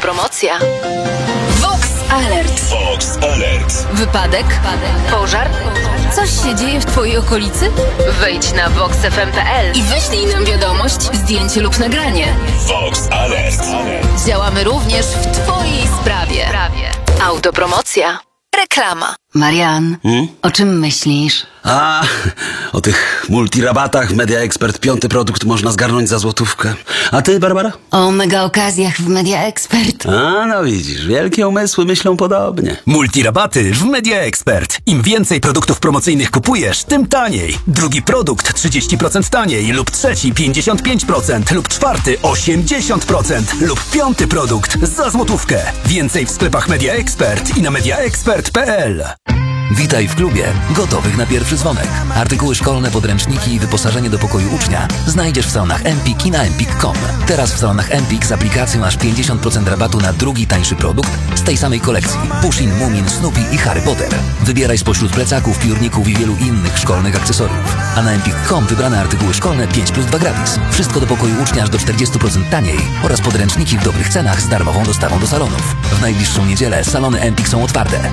Autopromocja. Vox Alert. Vox Alert. Wypadek? Pożar? Coś się dzieje w twojej okolicy? Wejdź na voxfm.pl i wyślij nam wiadomość, zdjęcie lub nagranie. Vox Alert. Działamy również w twojej sprawie. Autopromocja. Reklama. Marian, o czym myślisz? O tych multirabatach w Media Expert 5. produkt można zgarnąć za złotówkę. A ty, Barbara? O mega okazjach w Media Expert. No widzisz, wielkie umysły myślą podobnie. Multirabaty w Media Expert. Im więcej produktów promocyjnych kupujesz, tym taniej. Drugi produkt 30% taniej lub trzeci 55% lub czwarty 80% lub 5. produkt za złotówkę. Więcej w sklepach Media Expert i na mediaexpert.pl. Witaj w klubie, gotowych na pierwszy dzwonek. Artykuły szkolne, podręczniki i wyposażenie do pokoju ucznia znajdziesz w salonach Empik i na empik.com. Teraz w salonach Empik z aplikacją masz 50% rabatu na drugi tańszy produkt z tej samej kolekcji. Pushing, Mumin, Snoopy i Harry Potter. Wybieraj spośród plecaków, piórników i wielu innych szkolnych akcesoriów. A na empik.com wybrane artykuły szkolne 5+2 gratis. Wszystko do pokoju ucznia aż do 40% taniej oraz podręczniki w dobrych cenach z darmową dostawą do salonów. W najbliższą niedzielę salony Empik są otwarte.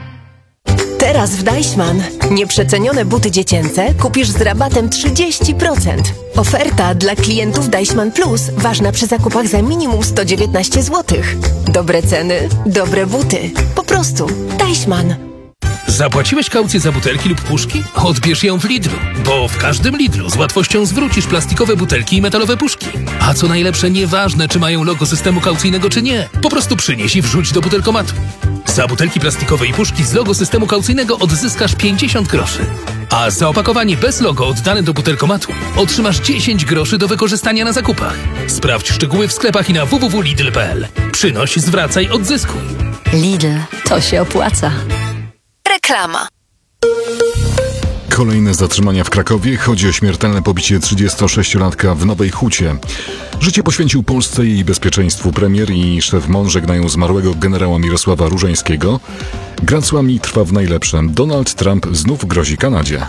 Teraz w Deichmann nieprzecenione buty dziecięce kupisz z rabatem 30%. Oferta dla klientów Deichmann Plus ważna przy zakupach za minimum 119 zł. Dobre ceny, dobre buty. Po prostu Deichmann. Zapłaciłeś kaucję za butelki lub puszki? Odbierz ją w Lidlu, bo w każdym Lidlu z łatwością zwrócisz plastikowe butelki i metalowe puszki. A co najlepsze, nieważne czy mają logo systemu kaucyjnego czy nie, po prostu przynieś i wrzuć do butelkomatu. Za butelki plastikowe i puszki z logo systemu kaucyjnego odzyskasz 50 groszy. A za opakowanie bez logo oddane do butelkomatu otrzymasz 10 groszy do wykorzystania na zakupach. Sprawdź szczegóły w sklepach i na www.lidl.pl. Przynoś, zwracaj, odzyskuj. Lidl, to się opłaca. Reklama. Kolejne zatrzymania w Krakowie. Chodzi o śmiertelne pobicie 36-latka w Nowej Hucie. Życie poświęcił Polsce i jej bezpieczeństwu. Premier i szef MON żegnają zmarłego generała Mirosława Różańskiego. Gra z łami trwa w najlepsze. Donald Trump znów grozi Kanadzie.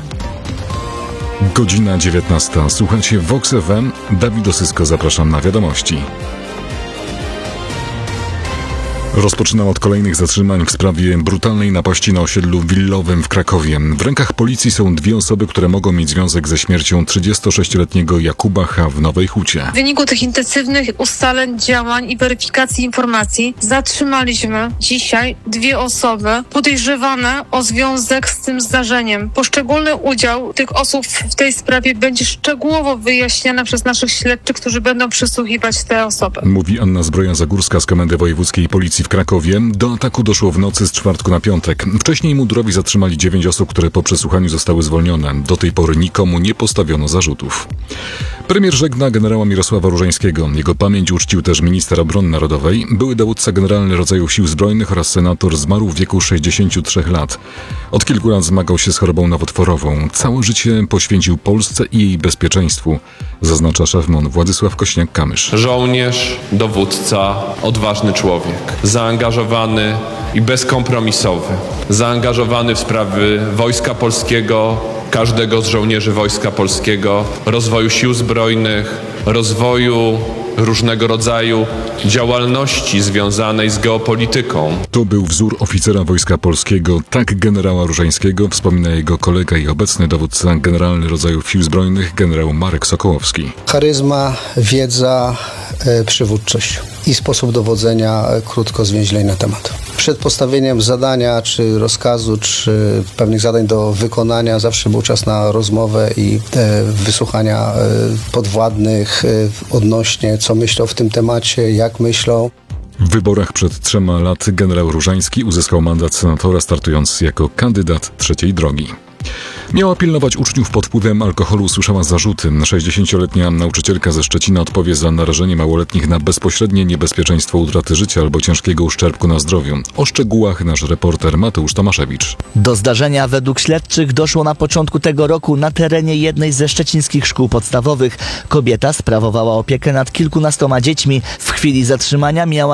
Godzina 19. Słuchajcie Vox FM. Dawid Osysko, zapraszam na wiadomości. Rozpoczynam od kolejnych zatrzymań w sprawie brutalnej napaści na osiedlu willowym w Krakowie. W rękach policji są dwie osoby, które mogą mieć związek ze śmiercią 36-letniego Jakuba H. w Nowej Hucie. W wyniku tych intensywnych ustaleń, działań i weryfikacji informacji zatrzymaliśmy dzisiaj dwie osoby podejrzewane o związek z tym zdarzeniem. Poszczególny udział tych osób w tej sprawie będzie szczegółowo wyjaśniany przez naszych śledczych, którzy będą przesłuchiwać te osoby. Mówi Anna Zbroja-Zagórska z Komendy Wojewódzkiej Policji w Krakowie. Do ataku doszło w nocy z czwartku na piątek. Wcześniej mundurowi zatrzymali 9 osób, które po przesłuchaniu zostały zwolnione. Do tej pory nikomu nie postawiono zarzutów. Premier żegna generała Mirosława Różańskiego. Jego pamięć uczcił też minister obrony narodowej, były dowódca generalny rodzajów sił zbrojnych oraz senator, zmarł w wieku 63 lat. Od kilku lat zmagał się z chorobą nowotworową. Całe życie poświęcił Polsce i jej bezpieczeństwu, zaznacza szef MON Władysław Kośniak-Kamysz. Żołnierz, dowódca, odważny człowiek. Zaangażowany i bezkompromisowy. Zaangażowany w sprawy Wojska Polskiego, każdego z żołnierzy Wojska Polskiego, rozwoju sił zbrojnych, rozwoju różnego rodzaju działalności związanej z geopolityką. To był wzór oficera Wojska Polskiego, tak generała Różańskiego, wspomina jego kolega i obecny dowódca generalny rodzajów sił zbrojnych, generał Marek Sokołowski. Charyzma, wiedza, przywódczość i sposób dowodzenia krótko zwięźlej na temat. Przed postawieniem zadania, czy rozkazu, czy pewnych zadań do wykonania zawsze był czas na rozmowę i wysłuchania podwładnych odnośnie co myślą w tym temacie, jak myślą. W wyborach przed 3 laty generał Różański uzyskał mandat senatora, startując jako kandydat trzeciej drogi. Miała pilnować uczniów pod wpływem alkoholu, usłyszała zarzuty. 60-letnia nauczycielka ze Szczecina odpowie za narażenie małoletnich na bezpośrednie niebezpieczeństwo utraty życia albo ciężkiego uszczerbku na zdrowiu. O szczegółach nasz reporter Mateusz Tomaszewicz. Do zdarzenia według śledczych doszło na początku tego roku na terenie jednej ze szczecińskich szkół podstawowych. Kobieta sprawowała opiekę nad kilkunastoma dziećmi. W chwili zatrzymania miała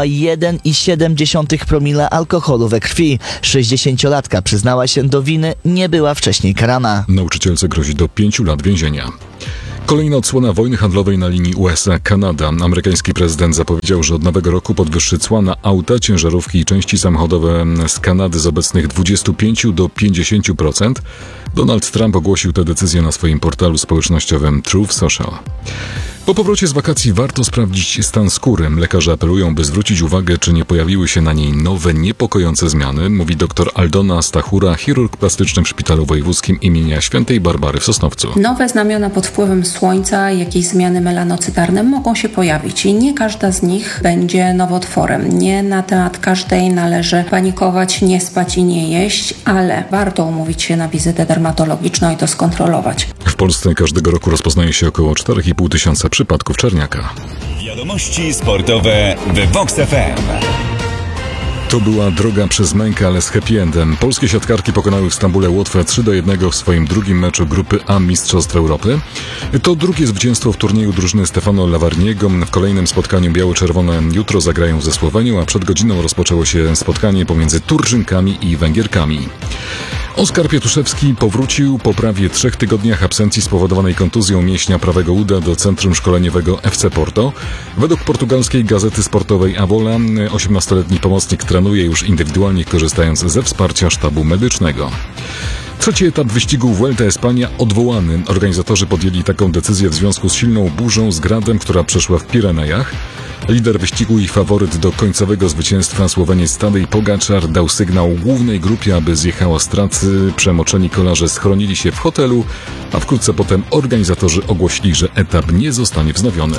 1,7 promila alkoholu we krwi. 60-latka przyznała się do winy, nie była wcześniej karana. Nauczycielce grozi do 5 lat więzienia. Kolejna odsłona wojny handlowej na linii USA-Kanada. Amerykański prezydent zapowiedział, że od nowego roku podwyższy cła na auta, ciężarówki i części samochodowe z Kanady z obecnych 25 do 50%. Donald Trump ogłosił tę decyzję na swoim portalu społecznościowym Truth Social. Po powrocie z wakacji warto sprawdzić stan skóry. Lekarze apelują, by zwrócić uwagę, czy nie pojawiły się na niej nowe, niepokojące zmiany, mówi dr Aldona Stachura, chirurg plastyczny w Szpitalu Wojewódzkim imienia Świętej Barbary w Sosnowcu. Nowe znamiona pod wpływem słońca, jakieś zmiany melanocytarne mogą się pojawić i nie każda z nich będzie nowotworem. Nie na temat każdej należy panikować, nie spać i nie jeść, ale warto umówić się na wizytę dermatologiczną i to skontrolować. W Polsce każdego roku rozpoznaje się około 4,5 tysiąca przypadków czerniaka. Wiadomości sportowe w Vox FM. To była droga przez mękę, ale z happy endem. Polskie siatkarki pokonały w Stambule Łotwę 3-1 w swoim drugim meczu grupy A Mistrzostw Europy. To drugie zwycięstwo w turnieju drużyny Stefano Lavarniego. W kolejnym spotkaniu biało-czerwone jutro zagrają ze Słowenią, a przed godziną rozpoczęło się spotkanie pomiędzy Turczynkami i Węgierkami. Oskar Pietuszewski powrócił po prawie 3 tygodniach absencji spowodowanej kontuzją mięśnia prawego uda do centrum szkoleniowego FC Porto. Według portugalskiej gazety sportowej Avola 18-letni pomocnik trenuje już indywidualnie, korzystając ze wsparcia sztabu medycznego. Trzeci etap wyścigu Vuelta Espania odwołany. Organizatorzy podjęli taką decyzję w związku z silną burzą z gradem, która przeszła w Pirenejach. Lider wyścigu i faworyt do końcowego zwycięstwa Słoweniec Tadej Pogačar dał sygnał głównej grupie, aby zjechała z trasy. Przemoczeni kolarze schronili się w hotelu, a wkrótce potem organizatorzy ogłosili, że etap nie zostanie wznowiony.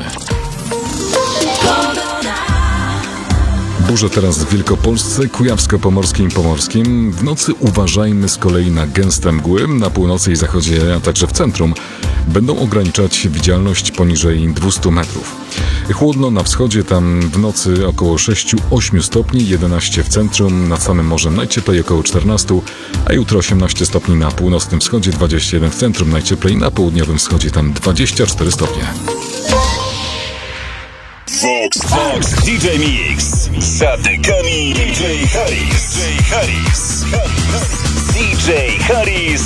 Burze teraz w Wielkopolsce, Kujawsko-Pomorskim i Pomorskim. W nocy uważajmy z kolei na gęste mgły. Na północy i zachodzie, a także w centrum będą ograniczać widzialność poniżej 200 metrów. Chłodno na wschodzie, tam w nocy około 6-8 stopni, 11 w centrum, nad samym morzem najcieplej około 14, a jutro 18 stopni na północnym wschodzie, 21 w centrum, najcieplej na południowym wschodzie, tam 24 stopnie. Vox DJ Mix. Zatykami DJ Harris. DJ Harris